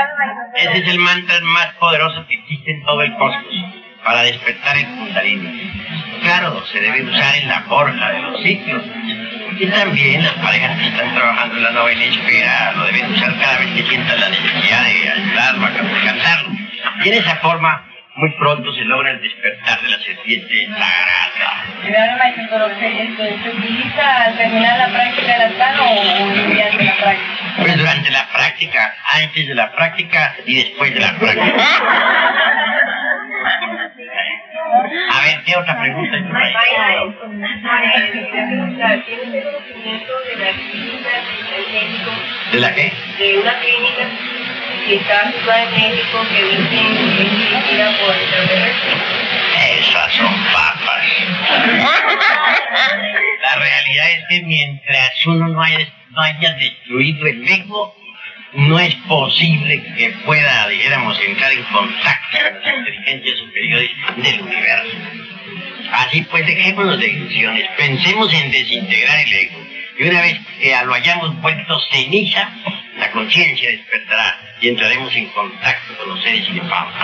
Ese es el mantra más poderoso que existe en todo el cosmos para despertar el Kundalini. Claro, se debe usar en la forja de los ciclos. Y también las parejas que están trabajando en la novena esfera lo deben usar cada vez que sientan la necesidad de ayudarlo a cantarlo. Y en esa forma, muy pronto se logra el despertar de la serpiente sagrada. Ahora, maestro, pero ¿se utiliza al terminar la práctica del asano o durante la práctica? Pues durante la práctica, antes de la práctica y después de la práctica. A ver, ¿qué otra pregunta hay por ahí? ¿Tienes conocimiento de la clínica del médico? ¿De la qué? De una clínica que está situada en México que dicen que es dirigida por extraterrestres. Esas son papas. La realidad es que mientras uno no haya destruido el ego, no es posible que pueda, dijéramos, entrar en contacto con las inteligencias superiores del universo. Así pues, dejémonos de ilusiones, pensemos en desintegrar el ego. Y una vez que lo hayamos vuelto ceniza, la conciencia despertará y entraremos en contacto con los seres elevados.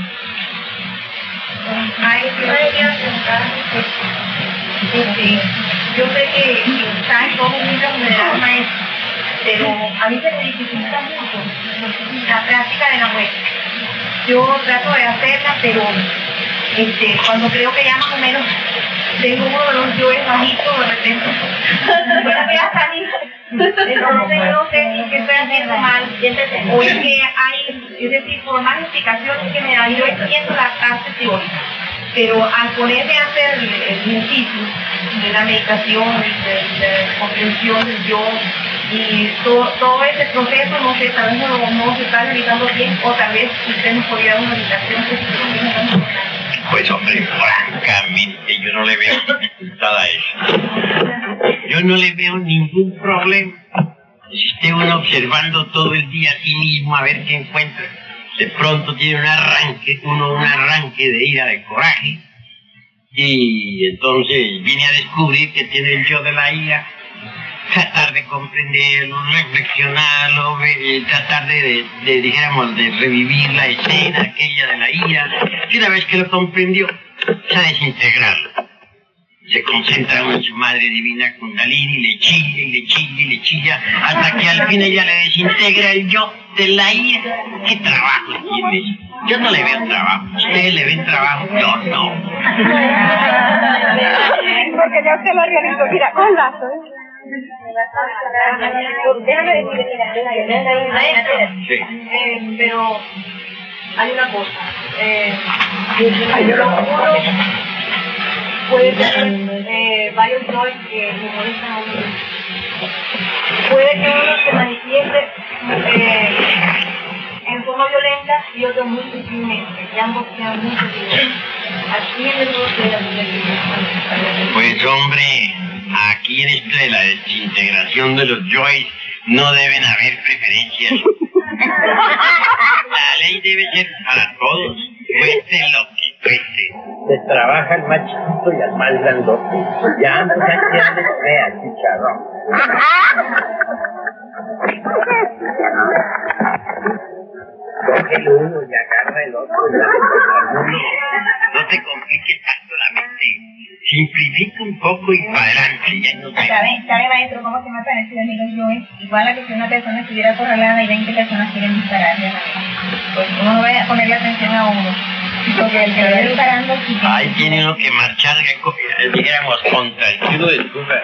Yo sé que está en todo un libro general, maestro, pero a mí se me dificulta mucho la práctica de la muerte. Yo trato de hacerla, pero cuando creo que ya más o menos tengo uno de los yoes bajitos, de repente voy a salir. Entonces no sé si que estoy haciendo mal, o es que hay, es decir, por más explicaciones que me dan, yo entiendo la parte teórica, pero al ponerme a hacer el ejercicio de la meditación, de la comprensión del yo, y todo ese proceso, no sé, tal vez no se está realizando bien, o tal vez usted nos podría dar una orientación que se Pues hombre, francamente yo no le veo dificultad a eso. Yo no le veo ningún problema. Si esté uno observando todo el día a sí mismo a ver qué encuentra, de pronto tiene un arranque de ira, de coraje, y entonces viene a descubrir que tiene el yo de la ira, tratar de comprenderlo, reflexionarlo, tratar dijéramos, de revivir la escena aquella de la ira, y una vez que lo comprendió, a desintegrarlo. Se concentra uno en su madre divina Kundalini, le chilla y le chilla y le chilla, hasta que al fin ella le desintegra el yo de la ira. ¿Qué trabajo tiene eso? Yo no le veo trabajo. ¿Ustedes le ven trabajo? Yo no. Porque ya usted lo realizó, mira, con lazo. Déjame decir, sí. Pero hay una cosa. Puede tener varios yoes que me molestan a uno. Puede que uno se manifieste en forma violenta y otro muy sutilmente, y ambos sean muy sutiles. Aquí en el mundo de la Pues hombre, aquí en esto de la desintegración de los yoes no deben haber preferencias. La ley debe ser para todos, cueste lo que cueste. Se trabaja al más chiquito y al más grandote. Ya ambos ya les vea, chicharrón. Coge el uno y agarra el otro. No te compliques tanto la mente. Simplifica un poco y para adelante. Ya no ¿Sabe, maestro, cómo se me parece a mí los yoes? Igual a que si una persona estuviera acorralada y 20 personas quieren dispararle. Pues uno no va a ponerle atención a uno. Porque el que va disparando... Ahí tiene uno que marchar, dijéramos, contra el tiro de escuba,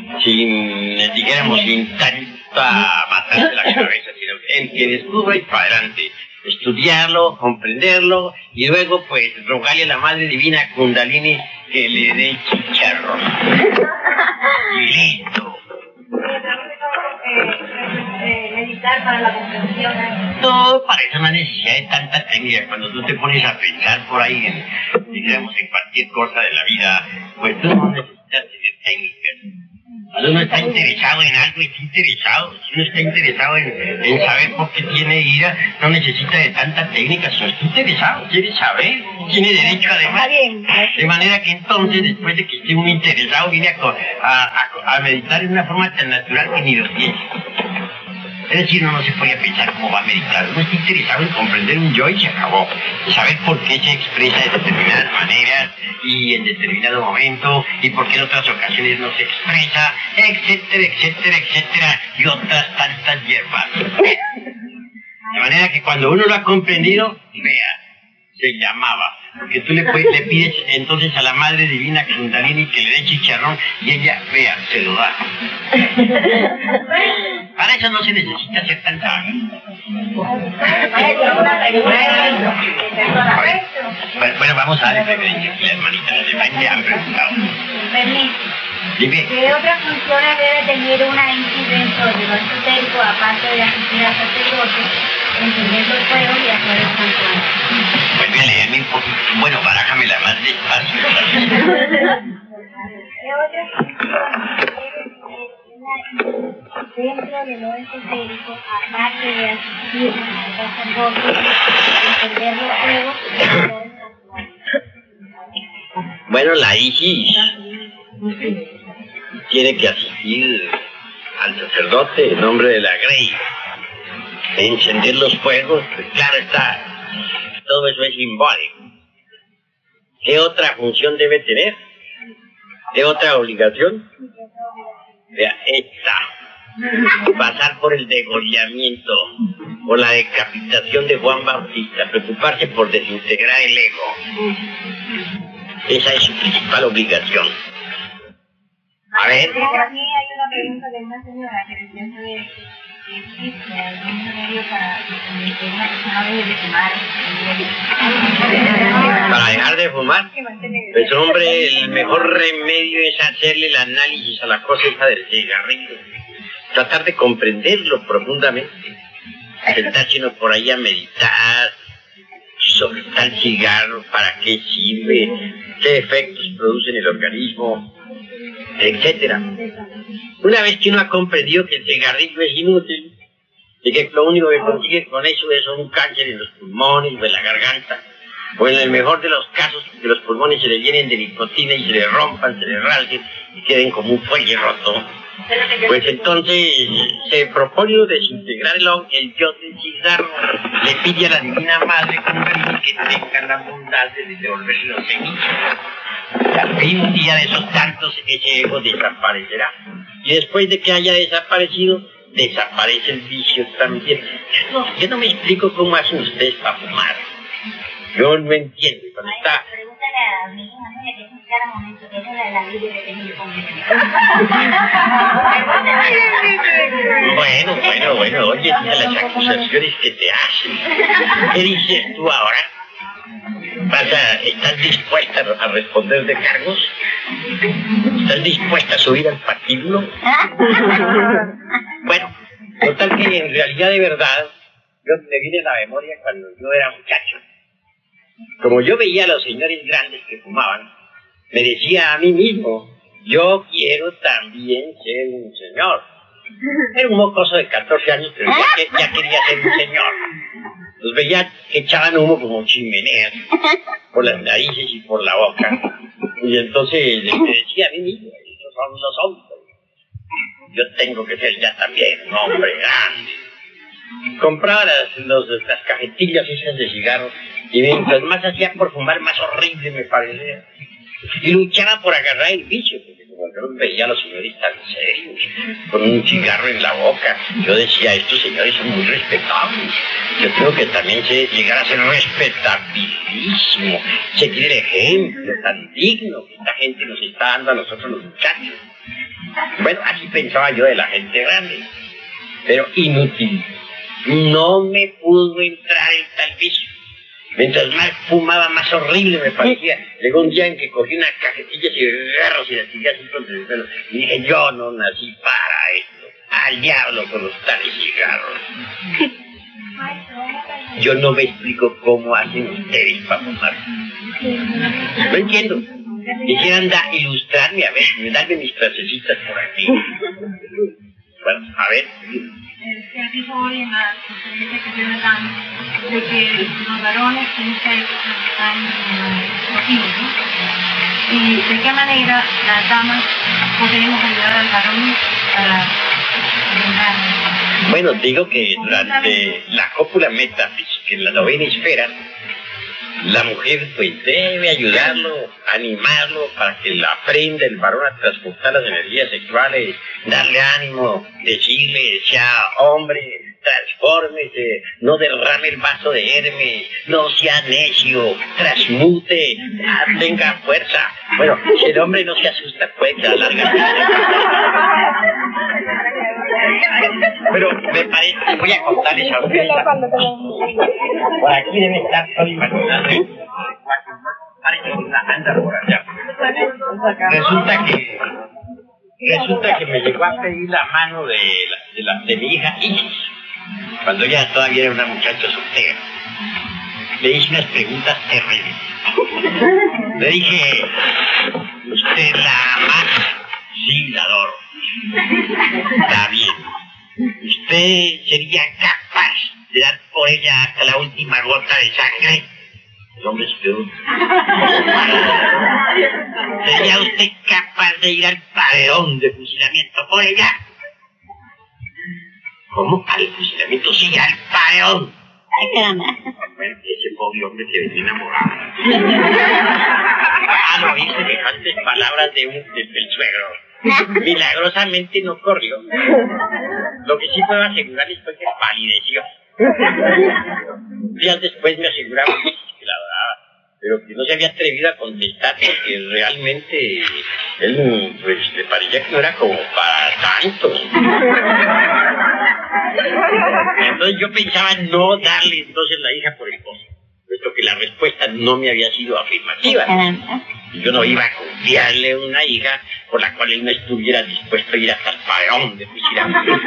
sin tanta matarse la cabeza, sino el que descubra y para adelante. Estudiarlo, comprenderlo, y luego, pues, rogarle a la Madre Divina Kundalini que le dé chicharrón. Y listo. Meditar para la comprensión. No, para eso no hay necesidad de tanta técnica. Cuando tú te pones a pensar por ahí, en cualquier cosa de la vida, pues tú no necesitas tener técnicas. Cuando uno está interesado en algo, está interesado. Si uno está interesado en saber por qué tiene ira, no necesita de tanta técnica. Si uno está interesado, quiere saber, tiene derecho además. De manera que entonces, después de que esté uno interesado, viene a meditar de una forma tan natural que ni lo tiene. Es decir, uno no se podía pensar cómo va a meditar. Uno está interesado en comprender un yo y se acabó. Saber por qué se expresa de determinadas maneras y en determinado momento y por qué en otras ocasiones no se expresa, etcétera, etcétera, etcétera, y otras tantas hierbas. De manera que cuando uno lo ha comprendido, vea, se llamaba. Porque tú le pides entonces a la Madre Divina Kundalini que le dé chicharrón y ella, vea, se lo da. Para eso no se necesita ser tan sabio. Bueno, vamos a darle preferencia aquí a la hermanita. De frente han preguntado. Dime. ¿Qué otras funciones debe tener una ICI dentro de lo esotérico, aparte de asistir al sacerdote, encendiendo el fuego y hacer el santuario? Pues voy a leerme un poquito. Bueno, barájamela más despacio. ¿Qué otras funciones debe tener una ICI dentro de lo esotérico, aparte de asistir al sacerdote, encender los fuegos y hacer el santuario? Bueno, la ISIS tiene que asistir al sacerdote en nombre de la Grey, encender los fuegos, pues claro está, todo eso es simbólico. ¿Qué otra función debe tener? ¿Qué otra obligación? Vea, esta, pasar por el degollamiento, por la decapitación de Juan Bautista, preocuparse por desintegrar el ego. Esa es su principal obligación. A ver. Aquí hay una pregunta de una señora que decía saber si existe algún remedio para que una persona deje de fumar. ¿Para dejar de fumar? Pues hombre, el mejor remedio es hacerle el análisis a la cosa esa del cigarrillo. Tratar de comprenderlo profundamente. Sentarse uno por ahí a meditar sobre tal cigarro, para qué sirve, qué efectos produce en el organismo, etcétera. Una vez que uno ha comprendido que el cigarrillo es inútil y que lo único que consigue con eso es un cáncer en los pulmones o en la garganta, o en el mejor de los casos que los pulmones se le llenen de nicotina y se le rompan, se le rasguen y queden como un fuelle roto, pues entonces se propone desintegrar el yo del cigarro. Le pide a la Divina Madre Kundalini que tenga la bondad de devolvérselo a semilla. Y al fin, un día de esos tantos, ese ego desaparecerá. Y después de que haya desaparecido, desaparece el vicio también. Yo no me explico cómo hacen ustedes para fumar. Yo no entiendo. Cuando está... Pregúntale a mi hija, ¿no? Que es un cada momento, que esa es la ley de tener Bueno, oye, las acusaciones que te hacen. ¿Qué dices tú ahora? ¿Estás dispuesta a responder de cargos? ¿Estás dispuesta a subir al patíbulo? Bueno, total que en realidad de verdad, me viene a la memoria cuando yo era muchacho. Como yo veía a los señores grandes que fumaban, me decía a mí mismo, yo quiero también ser un señor. Era un mocoso de 14 años, pero ya quería ser un señor. Los veía que echaban humo como chimeneas por las narices y por la boca. Y entonces me decía a mí mismo, esos son los hombres. Yo tengo que ser ya también un hombre grande. Compraba las cajetillas esas de cigarros y mientras más hacía por fumar, más horrible me parecía. Y luchaba por agarrar el vicio, porque como yo los veía a los señores tan serios, con un cigarro en la boca, yo decía, estos señores son muy respetables. Yo creo que también sé llegar a ser respetabilísimo, seguir el ejemplo tan digno que esta gente nos está dando a nosotros los muchachos. Bueno, así pensaba yo de la gente grande, pero inútil. No me pudo entrar en tal vicio. Mientras más fumaba, más horrible me parecía. Llegó un día en que cogí una cajetilla de cigarros y la tiré así contra el pelo. Y dije, yo no nací para esto. Al diablo con los tales cigarros. Yo no me explico cómo hacen ustedes para fumar. No entiendo. Quisieran ilustrarme, a ver, darme mis frasecitas por aquí. Bueno, a ver. Se ha dicho hoy en la conferencia que se dan de que los varones tienen que estar los hijos, ¿no? Y de qué manera las damas podemos ayudar al varón para ayudar. Bueno, digo que durante la cópula metafísica en la novena esfera, la mujer pues debe ayudarlo, animarlo para que la aprenda el varón a transportar las energías sexuales, darle ánimo, decirle, sea hombre, transfórmese, no derrame el vaso de Hermes, no sea necio, transmute, tenga fuerza. Bueno, si el hombre no se asusta, puede quedar larga. Pero me parece que voy a contarles a ustedes. Por aquí debe estar todo imaginando. Resulta que me llegó a pedir la mano de mi hija Isis, cuando ella todavía era una muchacha soltera. Le hice unas preguntas terribles. Le dije, ¿usted la ama? Sí, la adoro. Está bien. ¿Usted sería capaz de dar por ella hasta la última gota de sangre? El hombre se quedó. ¿Sería usted capaz de ir al paredón de fusilamiento por ella? ¿Cómo? ¿Al fusilamiento? Sí, al paredón. Ay, caramba. Bueno, ese pobre hombre que venía enamorado. No oí semejantes palabras del suegro. Milagrosamente no corrió. Lo que sí puedo asegurarles fue que palideció. Días después me aseguraba que la adoraba, pero que no se había atrevido a contestar porque realmente él pues, le parecía que no era como para tanto. Entonces yo pensaba en no darle entonces la hija por esposa, puesto que la respuesta no me había sido afirmativa. Y yo no iba a confiarle una hija por la cual él no estuviera dispuesto a ir hasta el paredón de fusilamiento.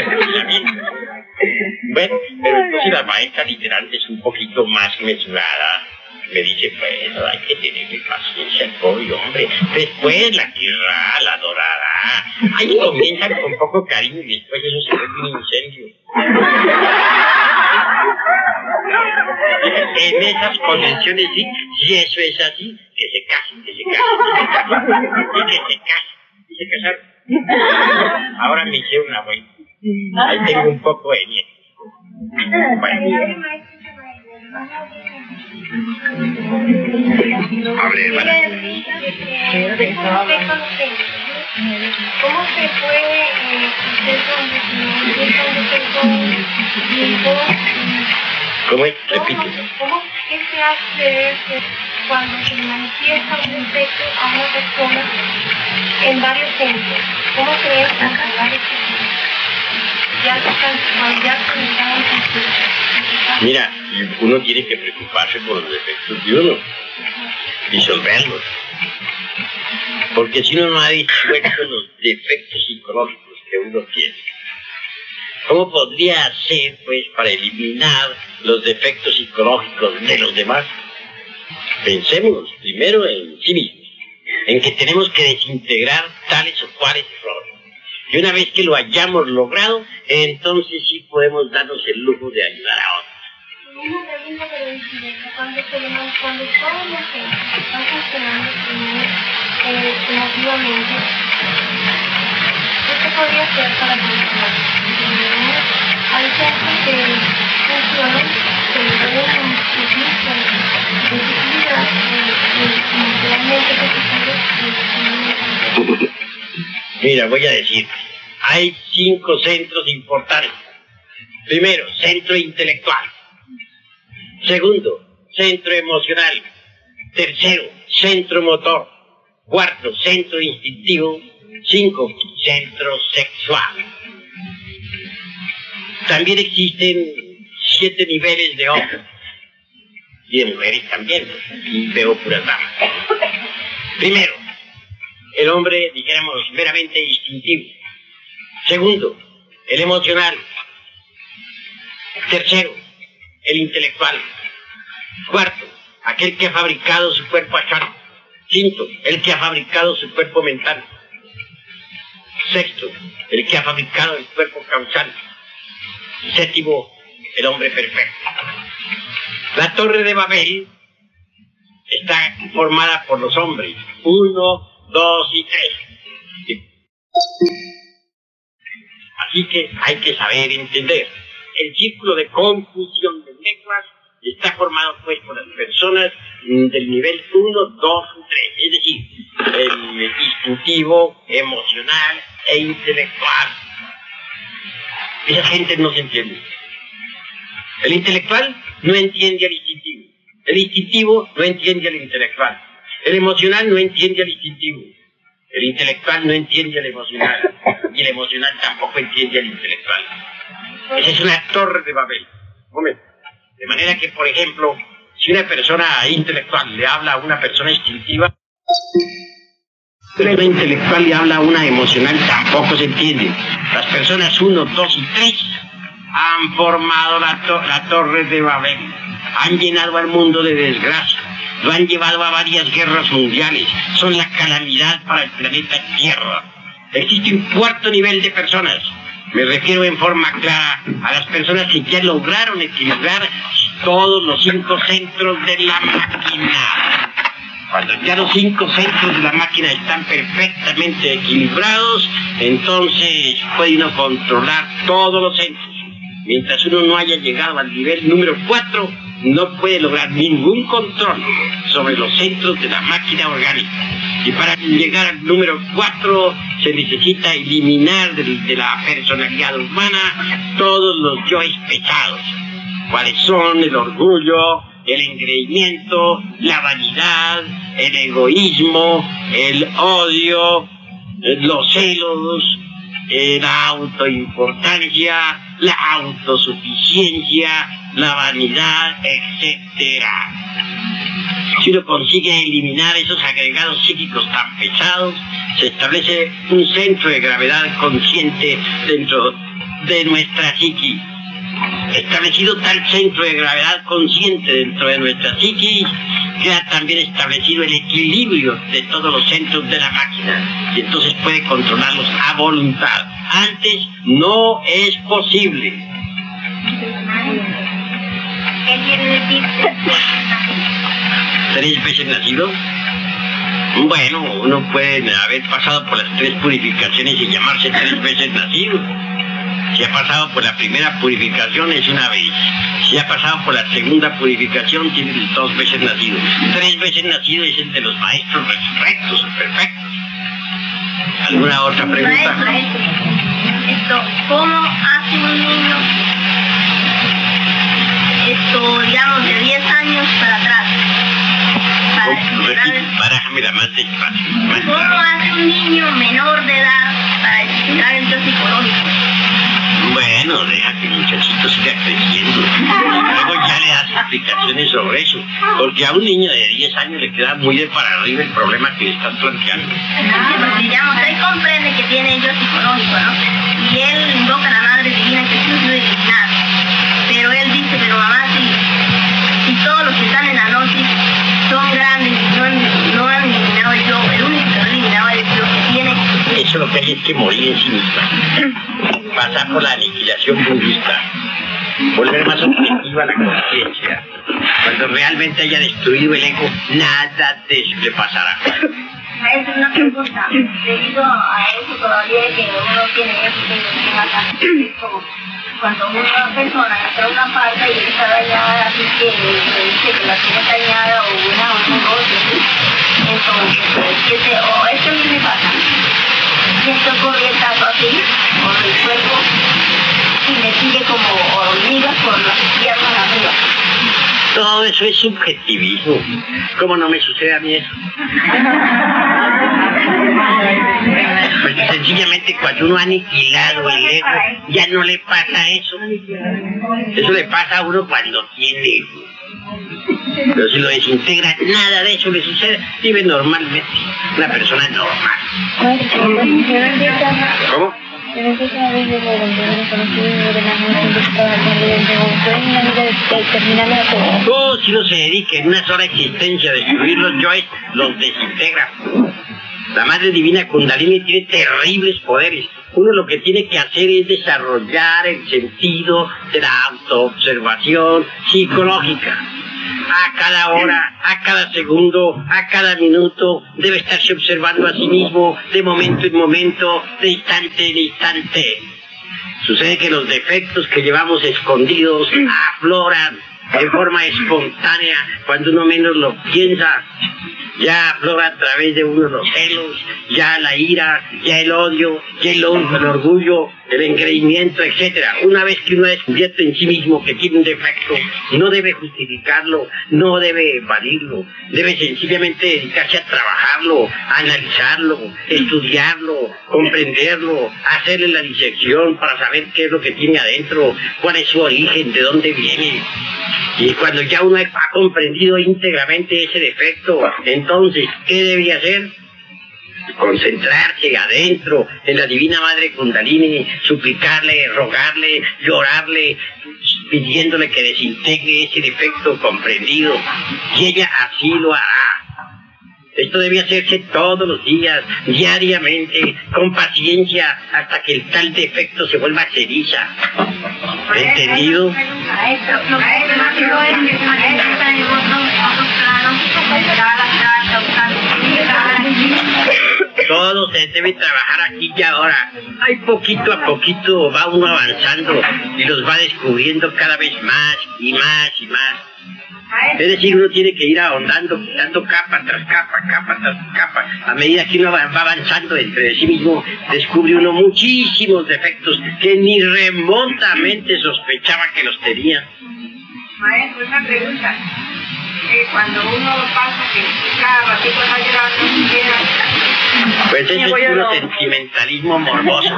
Bueno, pero entonces la maestra literalmente es un poquito más mesurada. Me dice, pues, hay que tenerle paciencia al pobre hombre. Después la querrá, la adorará. Ahí comienzan con poco cariño y después eso se vuelve un incendio. En esas convenciones, sí, si eso es así, que se casen, que se casen, y se casaron. Ahora me hicieron una buena. Ahí tengo un poco de nieto. Bueno. Hable, hermana. ¿Cómo se fue ¿Cómo es? Repite. ¿Qué se hace cuando se manifiesta un defecto a una persona en varios centros? ¿Cómo se debe tratar esto? Mira, uno tiene que preocuparse por los defectos de uno, disolverlos. Porque si uno no ha disuelto los defectos psicológicos que uno tiene, ¿cómo podría hacer, pues, para eliminar los defectos psicológicos de los demás? Pensemos primero en sí mismos, en que tenemos que desintegrar tales o cuales errores. Y una vez que lo hayamos logrado, entonces sí podemos darnos el lujo de ayudar a otros. Una pregunta pero diferente. Cuando todos los centros están funcionando emotivamente, ¿qué se podría hacer para funcionar? Hay centros que funcionan, pero deben sufrir sensibilidad realmente. Mira, voy a decir, hay 5 centros importantes. Primero, centro intelectual. Segundo, centro emocional. Tercero, centro motor. Cuarto, centro instintivo. 5, centro sexual. También existen 7 niveles de hombres. Y de mujeres también. Y veo puras damas. Primero, el hombre, dijéramos, meramente instintivo. Segundo, el emocional. Tercero, el intelectual. Cuarto, aquel que ha fabricado su cuerpo astral. Quinto, el que ha fabricado su cuerpo mental. Sexto, el que ha fabricado el cuerpo causal. Séptimo, el hombre perfecto. La Torre de Babel está formada por los hombres. 1, 2 y 3. Así que hay que saber entender. El círculo de confusión de lenguas está formado pues por las personas del nivel 1, 2 y 3, es decir, el instintivo, emocional e intelectual. Esa gente no se entiende. El intelectual no entiende al instintivo. El instintivo no entiende al intelectual. El emocional no entiende al instintivo. El intelectual no entiende al emocional. Y el emocional tampoco entiende al intelectual. Esa es una torre de Babel. Un momento. De manera que, por ejemplo, si una persona intelectual le habla a una persona instintiva, una intelectual le habla a una emocional, tampoco se entiende. Las personas 1, 2 y 3 han formado la torre de Babel. Han llenado al mundo de desgracia. Lo han llevado a varias guerras mundiales. Son la calamidad para el planeta Tierra. Existe un cuarto nivel de personas. Me refiero en forma clara a las personas que ya lograron equilibrar todos los 5 centros de la máquina. Cuando ya los 5 centros de la máquina están perfectamente equilibrados, entonces puede uno controlar todos los centros. Mientras uno no haya llegado al nivel número 4, no puede lograr ningún control sobre los centros de la máquina orgánica. Y para llegar al número 4 se necesita eliminar de la personalidad humana todos los yoes pesados, cuáles son el orgullo, el engreimiento, la vanidad, el egoísmo, el odio, los celos, la autoimportancia, la autosuficiencia, la vanidad, etc. Si uno consigue eliminar esos agregados psíquicos tan pesados, se establece un centro de gravedad consciente dentro de nuestra psiquis. Establecido tal centro de gravedad consciente dentro de nuestra psiquis, queda también establecido el equilibrio de todos los centros de la máquina, y entonces puede controlarlos a voluntad. Antes no es posible. ¿Qué quiere decir 3 veces nacido? Bueno, uno puede haber pasado por las 3 purificaciones y llamarse 3 veces nacido. Si ha pasado por la primera purificación es una vez. Si ha pasado por la segunda purificación tiene 2 veces nacido. 3 veces nacido es el de los maestros resurrectos, perfectos. ¿Alguna otra pregunta? ¿Cómo hace un niño, digamos, de 10 años para atrás? Barájamela más despacio. ¿Cómo hace un niño menor de edad para explicar el yo psicológico? Bueno, deja que el muchachito siga creciendo. Luego ya le das explicaciones sobre eso. Porque a un niño de 10 años le queda muy de para arriba el problema que le estás planteando. Digamos, él comprende que tiene yo psicológico, ¿no? Y él invoca a la Madre Divina que se lo eliminar. Pero él dice, pero mamá, si todos los que están en la gnosis son grandes y no han eliminado el yo, el único que no eliminaba es lo que tiene. Eso lo que hay es que morir en sí misma. Pasar por la aniquilación budista. Volver más objetiva la conciencia. Cuando realmente haya destruido el ego, nada de eso le pasará. Esa es una pregunta. Debido a eso todavía que uno tiene eso como cuando una persona entra a una parte y está dañada, así que le dice que la tiene dañada o una negocio, entonces dice, esto a mí me pasa. Siento corrientazo así por el cuerpo y me sigue como hormigas por las piernas arriba. Todo eso es subjetivismo. ¿Cómo no me sucede a mí eso? Pues sencillamente cuando uno ha aniquilado el ego, ya no le pasa eso. Eso le pasa a uno cuando tiene ego. Pero si lo desintegra, nada de eso le sucede. Vive normalmente. Una persona normal. ¿Cómo? Oh, si uno se dedica en una sola existencia a destruir los yoes, los desintegra. La Madre Divina Kundalini tiene terribles poderes. Uno lo que tiene que hacer es desarrollar el sentido de la autoobservación psicológica. A cada hora, a cada segundo, a cada minuto, debe estarse observando a sí mismo de momento en momento, de instante en instante. Sucede que los defectos que llevamos escondidos afloran de forma espontánea cuando uno menos lo piensa. Ya aflora a través de uno los celos, ya la ira, ya el odio, ya el orgullo, el engreimiento, etcétera. Una vez que uno descubrierte en sí mismo que tiene un defecto, no debe justificarlo, no debe evadirlo, debe sencillamente dedicarse a trabajarlo, a analizarlo, estudiarlo, comprenderlo, hacerle la disección para saber qué es lo que tiene adentro, cuál es su origen, de dónde viene. Y cuando ya uno ha comprendido íntegramente ese defecto, entonces, ¿qué debe hacer? Concentrarse adentro en la Divina Madre Kundalini, suplicarle, rogarle, llorarle, pidiéndole que desintegre ese defecto comprendido, y ella así lo hará. Esto debe hacerse todos los días, diariamente, con paciencia, hasta que el tal defecto se vuelva ceniza. ¿Entendido? Todo se debe trabajar aquí y ahora. Ahí poquito a poquito va uno avanzando y los va descubriendo cada vez más y más y más. Es decir, uno tiene que ir ahondando, quitando capa tras capa, capa tras capa. A medida que uno va avanzando dentro de sí mismo, descubre uno muchísimos defectos que ni remotamente sospechaba que los tenía. Maestro, una pregunta. Cuando uno pasa que cada ratito está llorando, pues eso es puro sentimentalismo morboso.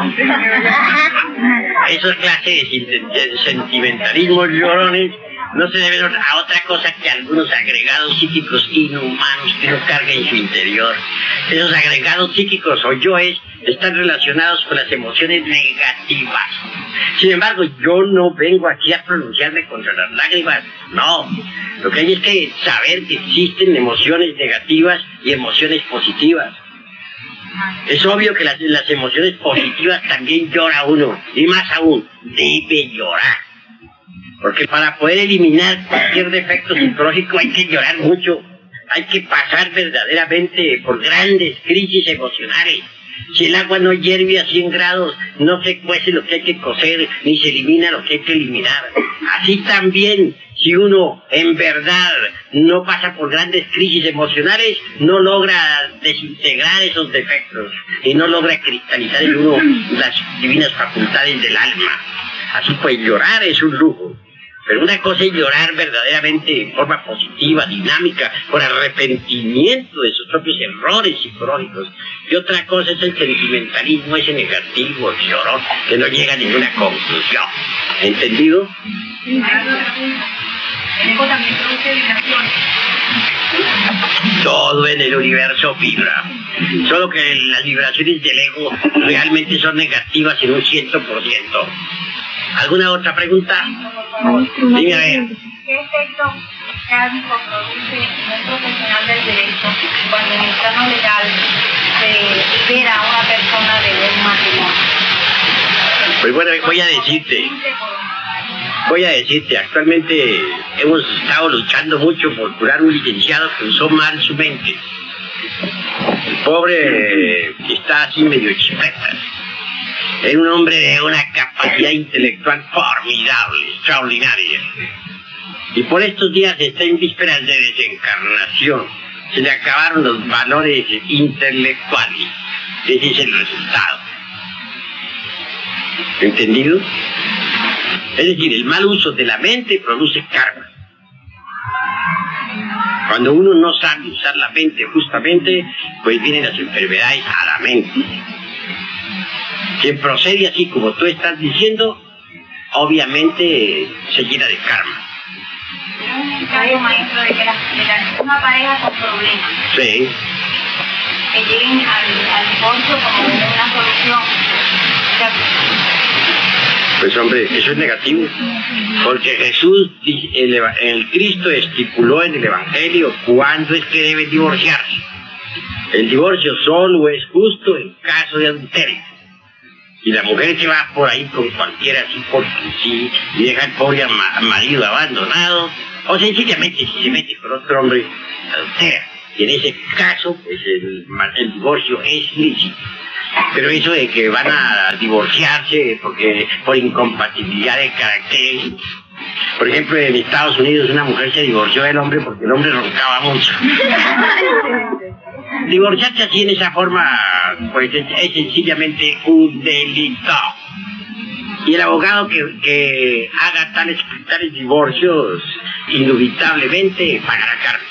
Esa clase de sentimentalismos llorones no se deben a otra cosa que algunos agregados psíquicos inhumanos que uno carga en su interior. Esos agregados psíquicos o yoes están relacionados con las emociones negativas. Sin embargo, yo no vengo aquí a pronunciarme contra las lágrimas, no. Lo que hay es que saber que existen emociones negativas y emociones positivas. Es obvio que las emociones positivas también llora uno, y más aún, debe llorar. Porque para poder eliminar cualquier defecto psicológico hay que llorar mucho. Hay que pasar verdaderamente por grandes crisis emocionales. Si el agua no hierve a 100 grados, no se cuece lo que hay que cocer, ni se elimina lo que hay que eliminar. Así también, si uno en verdad no pasa por grandes crisis emocionales, no logra desintegrar esos defectos y no logra cristalizar en uno las divinas facultades del alma. Así pues, llorar es un lujo. Pero una cosa es llorar verdaderamente en forma positiva, dinámica, por arrepentimiento de sus propios errores psicológicos. Y otra cosa es el sentimentalismo, ese negativo, el llorón, que no llega a ninguna conclusión. ¿Entendido? el ego también produce vibraciones. Todo en el universo vibra. Solo que las vibraciones del ego realmente son negativas en un 100%. ¿Alguna otra pregunta? Dime a ver. ¿Qué efecto kármico produce un profesional del derecho cuando en el plano legal se libera a una persona de un matrimonio? Pues bueno, voy a decirte, actualmente hemos estado luchando mucho por curar un licenciado que usó mal su mente. El pobre está así medio chipeta. Es un hombre de una capacidad intelectual formidable, extraordinaria. Y por estos días está en vísperas de desencarnación. Se le acabaron los valores intelectuales. Ese es el resultado. ¿Entendido? Es decir, el mal uso de la mente produce karma. Cuando uno no sabe usar la mente justamente, pues vienen las enfermedades a la mente. Quien procede así como tú estás diciendo, obviamente se llena de karma. Un ensayo, maestro, de que una pareja con problemas, Sí. que lleguen al divorcio como una solución. Pues hombre, eso es negativo. Porque Jesús, el Cristo estipuló en el Evangelio cuándo es que deben divorciarse. El divorcio solo es justo en caso de adulterio. Y la mujer que va por ahí con cualquiera así porque sí, y deja al pobre marido abandonado, o sencillamente si se mete con otro hombre, adultera. Y en ese caso, pues el divorcio es lícito. Pero eso de que van a divorciarse porque por incompatibilidad de carácter. Por ejemplo, en Estados Unidos una mujer se divorció del hombre porque el hombre roncaba mucho. Divorciarse así en esa forma, pues es sencillamente un delito. Y el abogado que haga tales divorcios, indubitablemente pagará cárcel.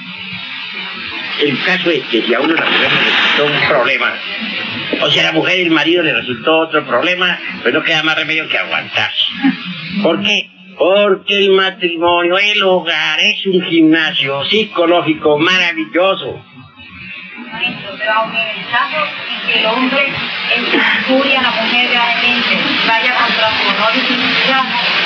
El caso es que si a uno la mujer le resultó un problema, o si a la mujer el marido le resultó otro problema, pues no queda más remedio que aguantarse. ¿Por qué? Porque el matrimonio, el hogar, es un gimnasio psicológico maravilloso. Maestro, pero aunque en el caso en que el hombre injuria a la mujer realmente, vaya contra su honor y su dignidad.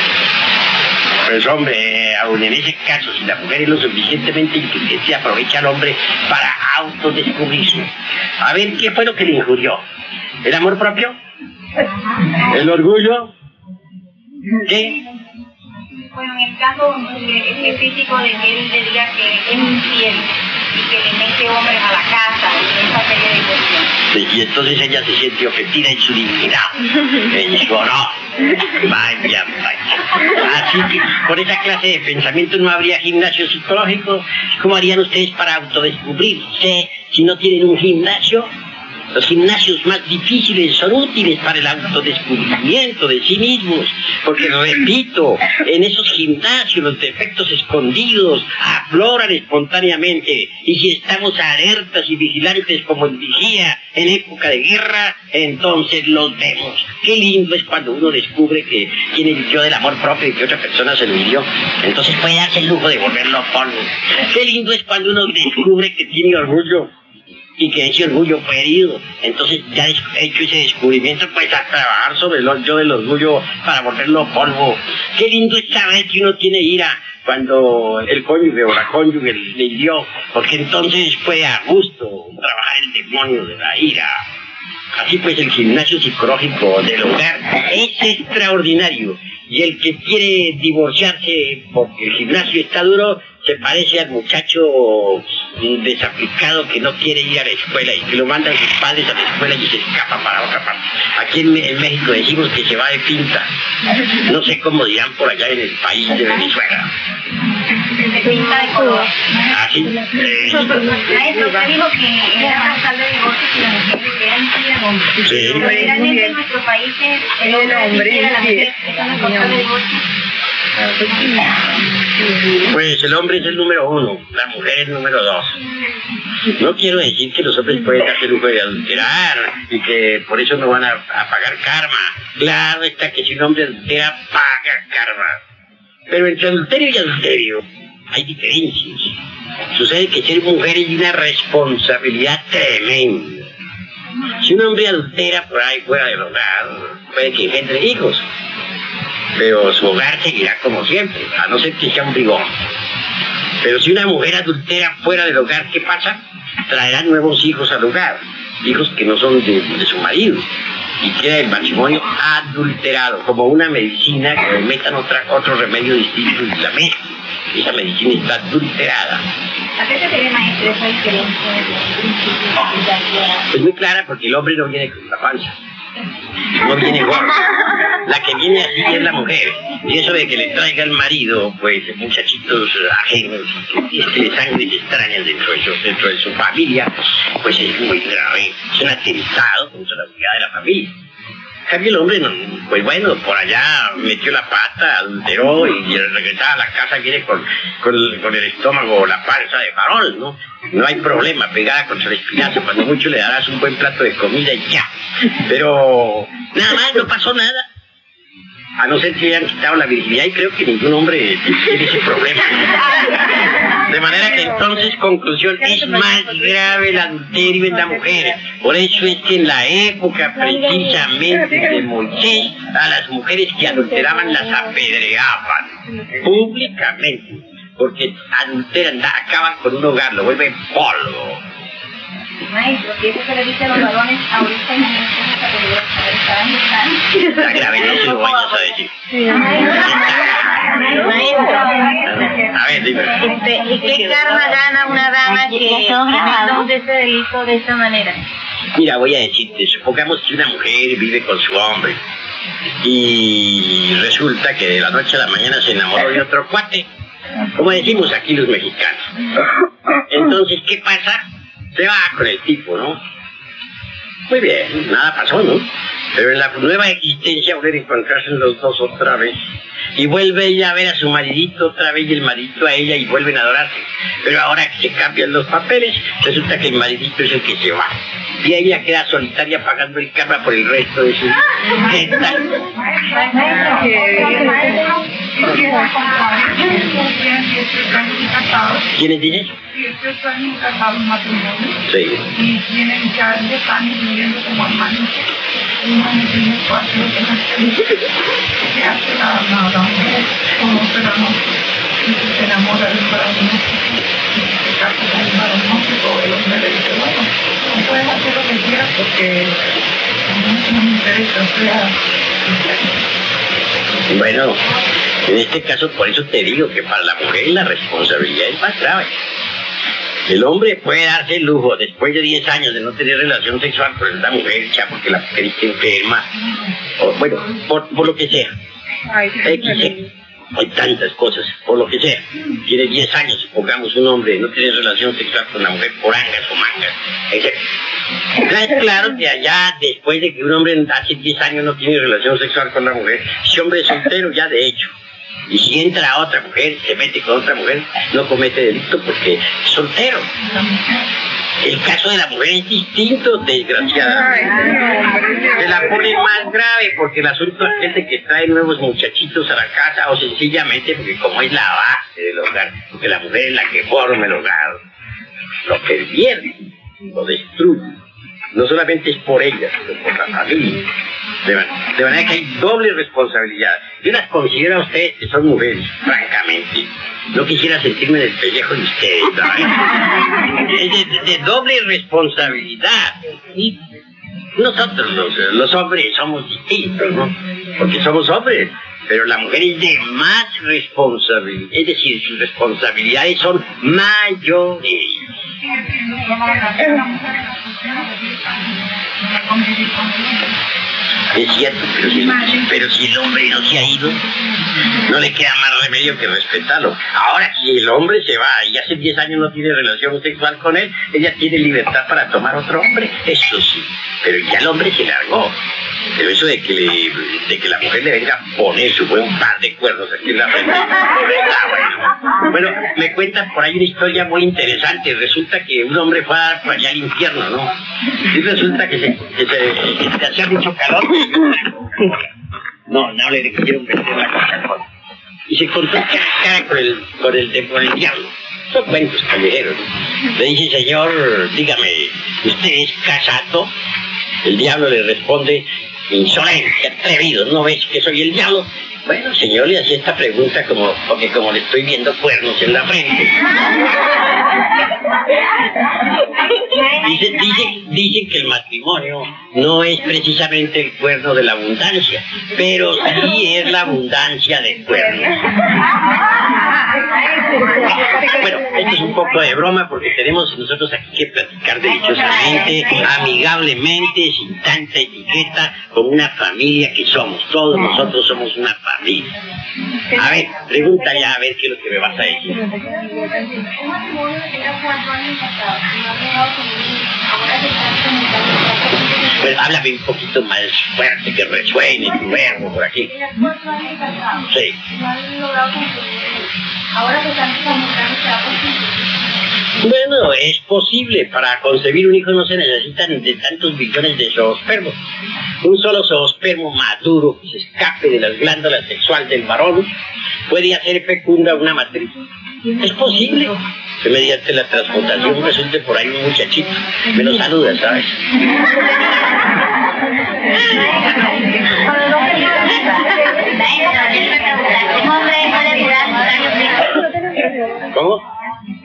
Pues hombre, aún en ese caso, si la mujer es lo suficientemente inteligente, aprovecha al hombre para autodescubrirse. A ver, ¿qué fue lo que le injurió? ¿El amor propio? ¿El orgullo? ¿Qué? Bueno, en el caso específico de que él le diga que es infiel y que le mete hombres a la casa y esa serie de cuestiones. Y entonces ella se siente ofendida en su dignidad, en su honor. Vaya. Así que por esa clase de pensamiento no habría gimnasio psicológico. ¿Cómo harían ustedes para autodescubrirse si no tienen un gimnasio? Los gimnasios más difíciles son útiles para el autodescubrimiento de sí mismos, porque, repito, en esos gimnasios los defectos escondidos afloran espontáneamente, y si estamos alertas y vigilantes como el vigía en época de guerra, entonces los vemos. Qué lindo es cuando uno descubre que tiene el yo del amor propio y que otra persona se lo hirió, entonces puede darse el lujo de volverlo polvo. Qué lindo es cuando uno descubre que tiene orgullo y que ese orgullo fue herido. Entonces, ya hecho ese descubrimiento, pues a trabajar sobre el yo del orgullo para volverlo polvo. Qué lindo es saber que uno tiene ira cuando el cónyuge o la cónyuge le hirió, porque entonces puede a gusto trabajar el demonio de la ira. Así pues, el gimnasio psicológico del hogar es extraordinario. Y el que quiere divorciarse porque el gimnasio está duro, se parece al muchacho desaplicado que no quiere ir a la escuela y que lo mandan sus padres a la escuela y se escapa para otra parte. Aquí en México decimos que se va de pinta. No sé cómo dirán por allá en el país de Venezuela. De pinta de color. ¿Ah, sí? Maestro, usted dijo que era causal de divorcio si la mujer le queda infiel al hombre. Sí. Pero realmente en nuestro país el hombre infiel a la mujer. ¿Eso no es causal de divorcio? Pues el hombre es el número 1, la mujer es el número 2. No quiero decir que los hombres pueden darse el lujo de adulterar y que por eso no van a pagar karma. Claro está que si un hombre adultera, paga karma. Pero entre adulterio y adulterio hay diferencias. Sucede que ser mujer es una responsabilidad tremenda. Si un hombre adultera por ahí fuera del hogar, puede que engendre hijos, pero su hogar seguirá como siempre, a no ser que sea un bribón. Pero si una mujer adultera fuera del hogar, ¿qué pasa? Traerá nuevos hijos al hogar, hijos que no son de su marido, y queda el matrimonio adulterado, como una medicina que le metan otro remedio distinto y la mezcla. Esa medicina está adulterada. ¿A qué se debe, maestro, esa diferencia entre principio? Es muy clara, porque el hombre no viene con la panza, no viene gordo. La que viene así es la mujer. Y eso de que le traiga al marido, pues, muchachitos ajenos, de sangres extrañas dentro de su familia, pues es muy grave. Es un atentado contra la unidad de la familia. En cambio el hombre, pues bueno, por allá metió la pata, adulteró y al regresar a la casa viene con el estómago o la panza de farol, ¿no? No hay problema, pegada contra el espinazo, cuando mucho le darás un buen plato de comida y ya. Pero nada más, no pasó nada. A no ser que hayan quitado la virginidad, y creo que ningún hombre tiene ese problema. De manera que entonces, conclusión, es más grave el adulterio en la mujer. Por eso es que en la época precisamente de Moisés, a las mujeres que adulteraban las apedreaban públicamente, porque adulteran, acaban con un hogar, lo vuelven polvo. Maestro, si eso se le dice a los varones, ahorita en esta película, La gravedad se lo vayas a decir. Maestro, A ver, dime. ¿y qué karma gana una dama que entonces se delito de esta manera? Mira, voy a decirte, supongamos que una mujer vive con su hombre y resulta que de la noche a la mañana se enamoró de otro cuate, como decimos aquí los mexicanos. Entonces, ¿qué pasa? Se va con el tipo, ¿no? Muy bien, nada pasó, ¿no? Pero en la nueva existencia vuelven a encontrarse los dos otra vez. Y vuelve ella a ver a su maridito otra vez y el maridito a ella y vuelven a adorarse. Pero ahora que se cambian los papeles, resulta que el maridito es el que se va. Y ella queda solitaria pagando el karma por el resto de su vida. ¿Qué tal? ¿Quiénes dices? Sí. Y tienen ya 10 años viviendo como hermanos. Uno tiene 4 que hace nada, como se enamora del corazón. Se casa con el varón, todo el hombre le dice, bueno, no puedes hacer lo que quieras porque no me interesa, Bueno, en este caso por eso te digo que para la mujer la responsabilidad es más grave. El hombre puede darse el lujo después de 10 años de no tener relación sexual con la mujer, ya porque la mujer está enferma, o bueno, por lo que sea. Hay tantas cosas, por lo que sea. Tiene 10 años, supongamos un hombre no tiene relación sexual con la mujer por angas o mangas, etc. Es claro que allá, después de que un hombre hace 10 años no tiene relación sexual con la mujer, ese hombre es soltero ya de hecho. Y si entra a otra mujer, se mete con otra mujer, no comete delito porque es soltero. El caso de la mujer es distinto, desgraciadamente. Se la pone más grave porque el asunto es gente que trae nuevos muchachitos a la casa o sencillamente porque como es la base del hogar, porque la mujer es la que forma el hogar, lo pervierte, lo destruye. No solamente es por ella, sino por la familia. De manera que hay doble responsabilidad. Yo las considero a ustedes que son mujeres, francamente. No quisiera sentirme en el pellejo de ustedes, ¿sabes? Es de doble responsabilidad. Y nosotros, los hombres, somos distintos, ¿no? Porque somos hombres. Pero la mujer es de más responsabilidad. Es decir, sus responsabilidades son mayores. Es cierto, pero si el hombre no se ha ido, no le queda más remedio que respetarlo. Ahora, si el hombre se va y hace 10 años no tiene relación sexual con él, ella tiene libertad para tomar otro hombre, eso sí, pero ya el hombre se largó. Pero eso de que la mujer le venga a poner su buen par de cuernos aquí en la frente, bueno, me cuentan por ahí una historia muy interesante. Resulta que un hombre fue a dar para allá al infierno, ¿no? Y resulta que se hacía mucho calor. No le quiero meter la Coca-Cola. Y se encontró cara con el diablo. Son cuentos callejeros. Le dice, señor, dígame, ¿usted es casado? El diablo le responde, insolente, atrevido, ¿no ves que soy el diablo? Bueno, señor, le hacía esta pregunta porque como le estoy viendo cuernos en la frente. Dicen que el matrimonio no es precisamente el cuerno de la abundancia, pero sí es la abundancia de cuernos. Bueno, esto es un poco de broma porque tenemos nosotros aquí que platicar deliciosamente, amigablemente, sin tanta etiqueta, como una familia que somos. Todos nosotros somos una familia. A ver, pregunta ya a ver qué es lo que me vas a decir. Pues háblame un poquito más fuerte, que resuene tu verbo por aquí. Sí. Bueno, es posible. Para concebir un hijo no se necesitan de tantos billones de zoospermos. Un solo zoospermo maduro que se escape de las glándulas sexuales del varón puede hacer fecunda una matriz. Es posible que mediante la transmutación resulte por ahí un muchachito. Me lo saluda, ¿sabes? ¿Cómo?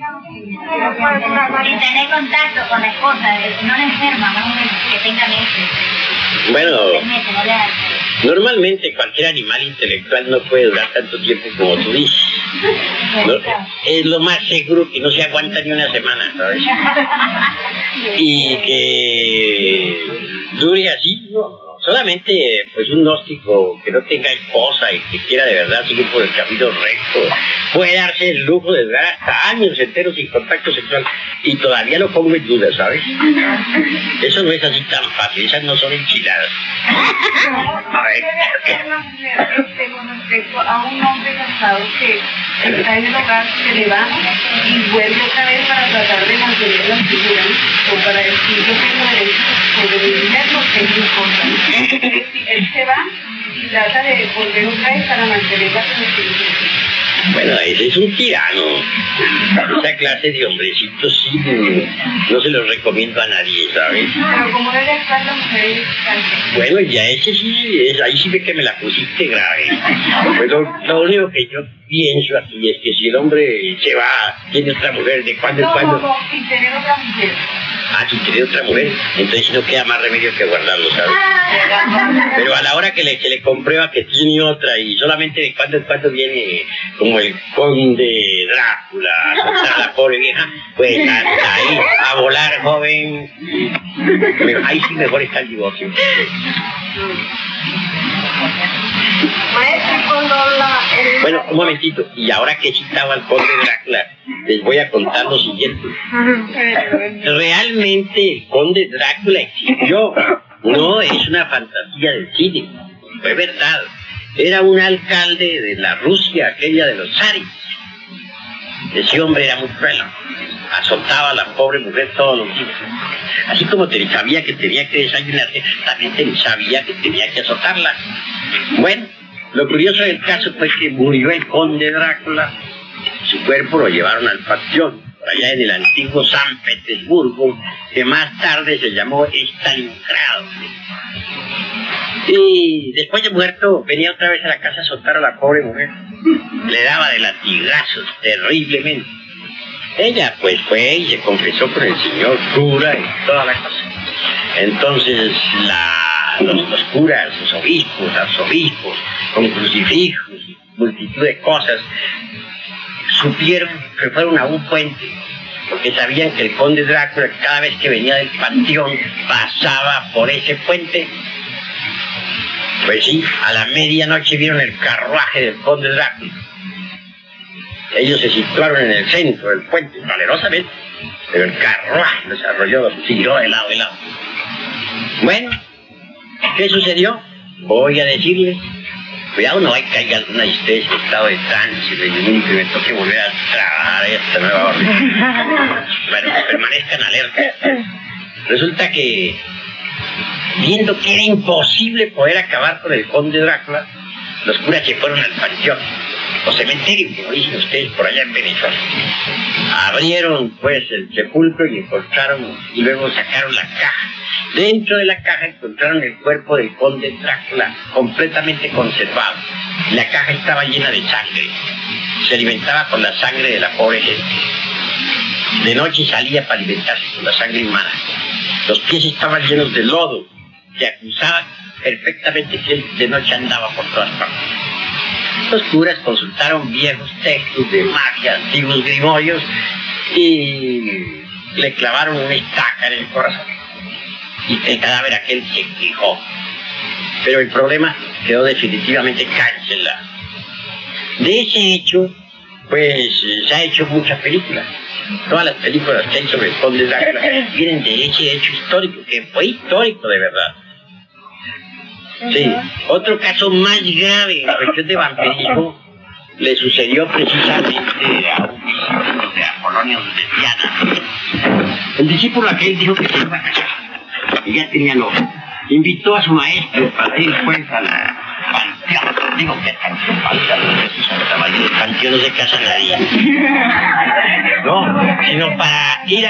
Y tener contacto con la esposa, no la enferma, más o menos, que tenga mente. Bueno, normalmente cualquier animal intelectual no puede durar tanto tiempo como tú dices. ¿No? Es lo más seguro que no se aguanta ni una semana, ¿sabes? y que dure así, ¿no? Solamente pues un gnóstico que no tenga esposa y que quiera de verdad seguir por el camino recto puede darse el lujo de durar hasta años enteros sin contacto sexual, y todavía lo pongo en duda, ¿sabes? Eso no es así tan fácil, esas no son enchiladas. A ver, con respecto a un hombre casado que está en el hogar, se levanta y vuelve otra vez para tratar de mantener la figura, o para decir yo tengo derecho sobre mi mujer porque es importante. Él se va y trata de volver otra vez para mantener la figura. Bueno, ese es un tirano. Esa clase de hombrecitos sí, no se los recomiendo a nadie, ¿sabes? Pero como debe estar la mujer, bueno, ya ese sí, ahí sí ve que me la pusiste grave. Pero lo único que yo pienso aquí es que si el hombre se va, tiene otra mujer, de cuando en cuando... No, sin tener otra mujer. Ah, sin tener otra mujer, entonces no queda más remedio que guardarlo, ¿sabes? Pero a la hora que se le comprueba que tiene otra y solamente de cuando en cuando viene como el conde Drácula a soltar a la pobre vieja, pues hasta ahí, a volar, joven. Ahí sí mejor está el divorcio. Bueno, un momentito, y ahora que he citado al conde Drácula, les voy a contar lo siguiente. Realmente el conde Drácula existió, no es una fantasía del cine, fue verdad. Era un alcalde de la Rusia, aquella de los zares. Ese hombre era muy cruel, azotaba a la pobre mujer todos los días. Así como sabía que tenía que desayunarse, también sabía que tenía que azotarla. Bueno, lo curioso del caso fue que murió el conde Drácula. Su cuerpo lo llevaron al panteón, allá en el antiguo San Petersburgo, que más tarde se llamó Stalingrado. Y después de muerto, venía otra vez a la casa a azotar a la pobre mujer. Le daba de latigazos terriblemente. Ella pues fue y se confesó con el señor cura y toda la cosa. Entonces los curas, los obispos, arzobispos, con crucifijos y multitud de cosas, supieron que fueron a un puente, porque sabían que el conde Drácula cada vez que venía del panteón pasaba por ese puente. Pues sí, a la medianoche vieron el carruaje del conde Drácula. Ellos se situaron en el centro del puente, valerosamente, pero el carruaje desarrolló, giró de lado a lado. Bueno, ¿qué sucedió? Voy a decirles. Cuidado, no hay que caiga alguna de ustedes en estado de trance, y me toque volver a trabajar esta nueva orden. Bueno, permanezcan alerta. Resulta que, viendo que era imposible poder acabar con el conde Drácula, los curas se fueron al panteón, o cementerio, como dicen ustedes por allá en Venezuela. Abrieron pues el sepulcro y encontraron, y luego sacaron la caja. Dentro de la caja encontraron el cuerpo del conde Drácula completamente conservado. La caja estaba llena de sangre. Se alimentaba con la sangre de la pobre gente. De noche salía para alimentarse con la sangre humana. Los pies estaban llenos de lodo. Se acusaba perfectamente que él de noche andaba por todas partes. Los curas consultaron viejos textos de magia, antiguos grimorios, y le clavaron una estaca en el corazón. Y el cadáver aquel se quejó. Pero el problema quedó definitivamente cancelado. De ese hecho, pues se ha hecho muchas películas. Todas las películas que hay sobre el conde Drácula vienen de ese hecho histórico, que fue histórico de verdad. Sí, otro caso más grave en cuestión de vampirismo le sucedió precisamente a un discípulo de Apolonio Lesiana. El discípulo aquel dijo que se iba a casar, y ya tenía novio. Invitó a su maestro para ir pues al panteón. Digo que panteón, el panteón no se casa nadie. No, sino para ir